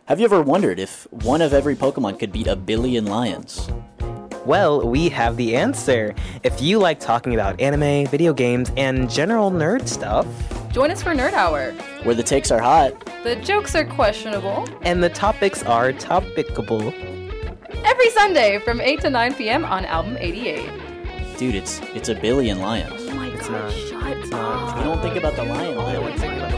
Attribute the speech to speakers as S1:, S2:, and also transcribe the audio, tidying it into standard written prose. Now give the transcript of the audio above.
S1: Have you ever wondered if one of every Pokemon could beat a billion lions?
S2: Well, we have the answer. If you like talking about anime, video games, and general nerd stuff,
S3: join us for Nerd Hour,
S1: where the takes are hot,
S3: the jokes are questionable,
S2: and the topics are topicable.
S3: Every Sunday from 8 to 9 p.m. on Album 88.
S1: Dude, it's a billion lions.
S3: Oh my
S2: It's
S3: god,
S2: not.
S3: shut
S2: It's
S3: up.
S2: not.
S1: You don't think about the lion.